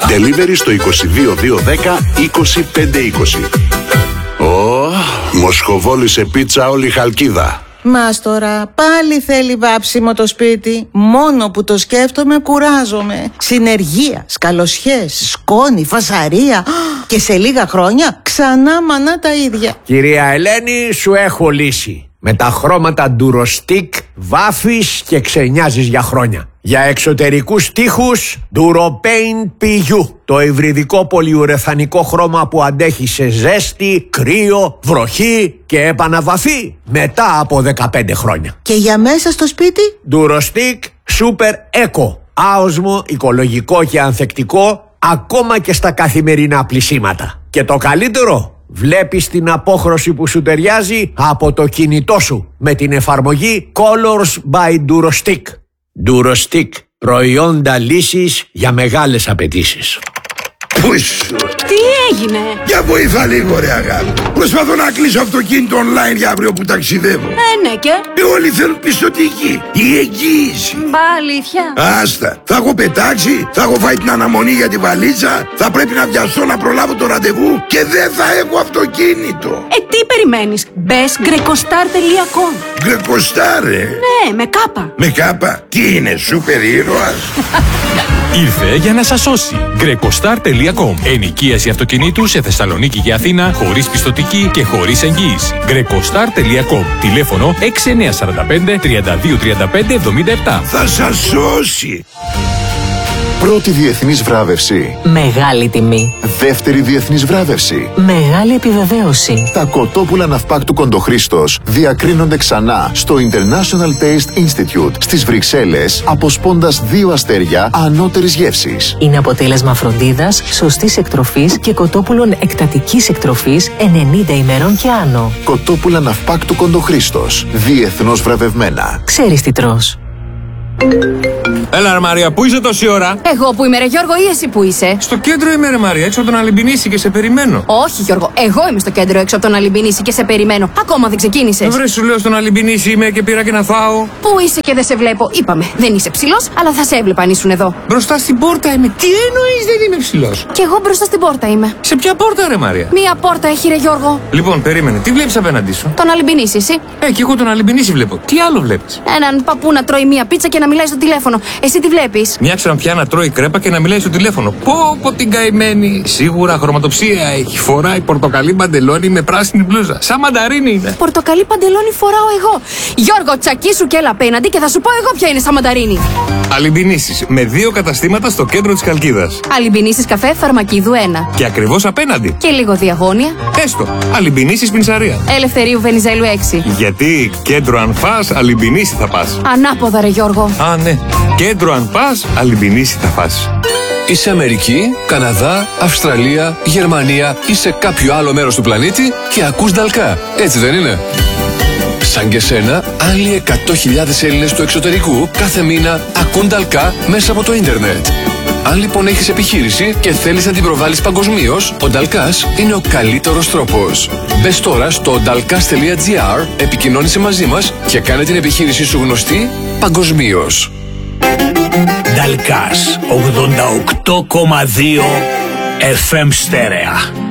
Delivery στο 22210 25520. Μοσχοβόλησε πίτσα όλη η Χαλκίδα. Μάστορα, πάλι θέλει βάψιμο το σπίτι. Μόνο που το σκέφτομαι κουράζομαι. Συνεργεία, σκαλοσιές, σκόνη, φασαρία. Και σε λίγα χρόνια ξανά μανά τα ίδια. Κυρία Ελένη, σου έχω λύση. Με τα χρώματα Durostic βάφεις και ξενιάζεις για χρόνια. Για εξωτερικούς τοίχους Duropaint PU. Το υβριδικό πολυουρεθανικό χρώμα που αντέχει σε ζέστη, κρύο, βροχή και επαναβαφή μετά από 15 χρόνια. Και για μέσα στο σπίτι? Durostic Super Eco. Άοσμο, οικολογικό και ανθεκτικό ακόμα και στα καθημερινά πλυσίματα. Και το καλύτερο, βλέπεις την απόχρωση που σου ταιριάζει από το κινητό σου με την εφαρμογή Colors by Durostic. Durostic, προϊόντα λύσης για μεγάλες απαιτήσεις. Πούσου! Τι έγινε? Για βοήθα λίγο ρε αγάπη. Προσπαθώ να κλείσω αυτοκίνητο online για αύριο που ταξιδεύω. Ναι και? Όλοι θέλουν πιστωτική. Η εγγύηση. Αλήθεια? Άστα. Θα έχω πετάξει, θα έχω φάει την αναμονή για τη βαλίτσα, θα πρέπει να βιαστώ να προλάβω το ραντεβού και δεν θα έχω αυτοκίνητο. Τι περιμένεις? Μπες grecostar.com. Γκρεκοστάρ ρε. Ναι, με κάπα. Με κάπα. Τι είναι, σούπερ ήρωας? Ήρθε για να σας σώσει. grecostar.com. Ενοικίαση αυτοκινήτου σε Θεσσαλονίκη και Αθήνα χωρίς πιστωτική και χωρίς εγγύηση. grecostar.com. Τηλέφωνο 6945 3235 77. Θα σας σώσει. Πρώτη διεθνής βράβευση. Μεγάλη τιμή. Δεύτερη διεθνής βράβευση. Μεγάλη επιβεβαίωση. Τα κοτόπουλα ναυπάκτου Κοντοχρήστος διακρίνονται ξανά στο International Taste Institute στις Βρυξέλλες, αποσπώντας 2 αστέρια ανώτερης γεύσης. Είναι αποτέλεσμα φροντίδας, σωστής εκτροφής και κοτόπουλων εκτατικής εκτροφής 90 ημερών και άνω. Κοτόπουλα ναυπάκτου Κοντοχρήστος. Διεθνώς βραβευμένα. Ξέρεις τι τρως. Έλα ρε Μαρία, πού είσαι τόση ώρα? Εγώ που είμαι ρε Γιώργο ή εσύ που είσαι? Στο κέντρο είμαι ρε Μαρία, έξω από τον Αλυμπινίση και σε περιμένω. Όχι Γιώργο, εγώ είμαι στο κέντρο έξω από τον Αλυμπινίση και σε περιμένω. Ακόμα δεν ξεκίνησες. Βρε σου λέω στον Αλυμπινίση είμαι και πήρα και να φάω. Πού είσαι και δεν σε βλέπω? Είπαμε, δεν είσαι ψηλός, αλλά θα σε έβλεπα αν ήσουν εδώ. Μπροστά στην πόρτα είμαι. Τι εννοείς δεν είμαι ψηλός? Κι εγώ μπροστά στην πόρτα είμαι. Σε ποια πόρτα ρε Μαρία? Μία πόρτα έχει ρε Γιώργο. Λοιπόν, περίμενε, τι βλέπεις απέναντί σου? Τον Αλυμπινίση, εσύ? Κι εγώ τον Αλυμπινίση βλέπω. Τι άλλο βλέπεις? Έναν παππού να τρώει μία πίτσα και να μιλάει στο τηλέφωνο. Εσύ τι βλέπεις? Μια ξαναπιά να τρώει κρέπα και να μιλάει στο τηλέφωνο. Πω την καημένη. Σίγουρα χρωματοψία έχει. Φοράει πορτοκαλί παντελόνι με πράσινη μπλούζα. Σαν μανταρίνι είναι. Πορτοκαλί παντελόνι φοράω εγώ. Γιώργο, τσακίσου και έλα απέναντι και θα σου πω εγώ ποια είναι σαν μανταρίνι. Αλυμπινίσεις με 2 καταστήματα στο κέντρο της Χαλκίδας. Αλυμπινίσεις καφέ Φαρμακίδου 1. Και ακριβώς απέναντι. Και λίγο διαγώνια. Έστω. Αλυμπινίσεις πινσαρία. Ελευθερίου Βενιζέλου 6. Γιατί κέντρο αν φας, Αλυμπινίση θα πας. Ανάποδα ρε Γιώργο. Α, ναι. Κέντρο αν πας, Αλυμπινίση θα φας. Είσαι Αμερική, Καναδά, Αυστραλία, Γερμανία ή σε κάποιο άλλο μέρος του πλανήτη και ακούς Νταλκά. Έτσι δεν είναι? Σαν και σένα, άλλοι 100.000 Έλληνες του εξωτερικού κάθε μήνα ακούν Νταλκά μέσα από το ίντερνετ. Αν λοιπόν έχεις επιχείρηση και θέλεις να την προβάλλεις παγκοσμίως, ο Νταλκάς είναι ο καλύτερος τρόπος. Μπες τώρα στο dalkas.gr, επικοινώνησε μαζί μας και κάνε την επιχείρησή σου γνωστή παγκοσμίως. Νταλκάς 88,2 FM στέρεα.